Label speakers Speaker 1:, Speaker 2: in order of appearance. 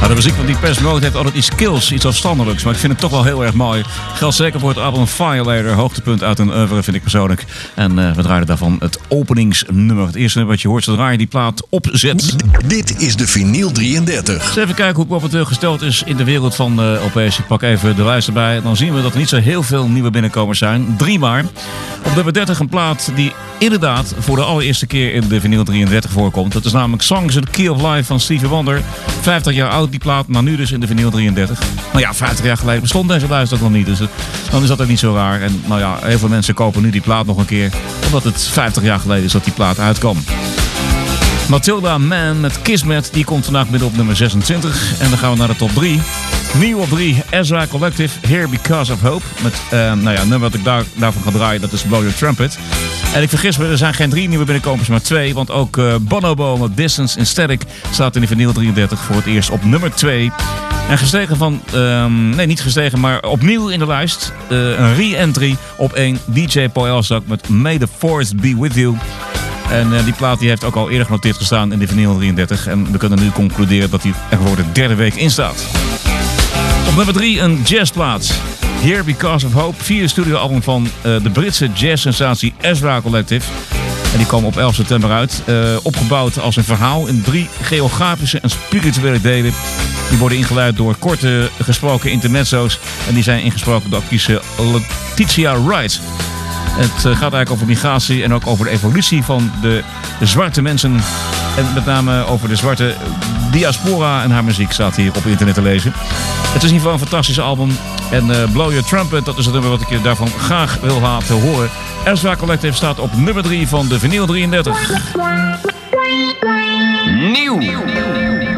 Speaker 1: De muziek van Depeche Mode heeft altijd iets kills, iets afstandelijks. Maar ik vind het toch wel heel erg mooi. Geldt zeker voor het album Violator. Hoogtepunt uit een oeuvre vind ik persoonlijk. En we draaien daarvan het openingsnummer. Het eerste nummer wat je hoort zodra je die plaat opzet.
Speaker 2: Dit is de Vinyl 33.
Speaker 1: Dus even kijken hoe momenteel gesteld is in de wereld van LP's. Ik pak even de lijst erbij. Dan zien we dat er niet zo heel veel nieuwe binnenkomers zijn. 3 maar. Op nummer 30 een plaat die inderdaad voor de allereerste keer in de Vinyl 33 voorkomt. Dat is namelijk Songs in the Key of Life van Stevie Wonder. 50 jaar oud die plaat, maar nu dus in de Vinyl 33. Nou ja, 50 jaar geleden bestond deze lijst ook nog niet. Dus dan is dat ook niet zo raar. En nou ja, heel veel mensen kopen nu die plaat nog een keer. Omdat het 50 jaar geleden is dat die plaat uitkwam. Matilda Mann met Kismet, die komt vandaag midden op nummer 26. En dan gaan we naar de top 3. Nieuw op 3, Ezra Collective, Here Because of Hope. Met nummer wat ik daarvan ga draaien, dat is Blow Your Trumpet. En ik vergis me, er zijn geen 3 nieuwe binnenkomers, maar 2. Want ook Bonobo met Distance in Static staat in de Vinyl 33 voor het eerst op nummer 2. En gestegen van, niet gestegen, maar opnieuw in de lijst. Een re-entry op 1, DJ Paul Elstak met May the Force Be With You. En die plaat die heeft ook al eerder genoteerd gestaan in de Vinyl 33. En we kunnen nu concluderen dat hij er voor de 3e week in staat. Op nummer 3 een jazzplaat. Here Because of Hope, 4e studioalbum van de Britse jazzsensatie Ezra Collective. En die komen op 11 september uit. Opgebouwd als een verhaal in 3 geografische en spirituele delen. Die worden ingeleid door korte gesproken intermezzo's. En die zijn ingesproken door actrice Letitia Wright. Het gaat eigenlijk over migratie en ook over de evolutie van de zwarte mensen. En met name over de zwarte diaspora en haar muziek staat hier op internet te lezen. Het is in ieder geval een fantastisch album. En Blow Your Trumpet, dat is het nummer wat ik je daarvan graag wil laten horen. Ezra Collective staat op nummer 3 van de Vinyl 33.
Speaker 3: Nieuw.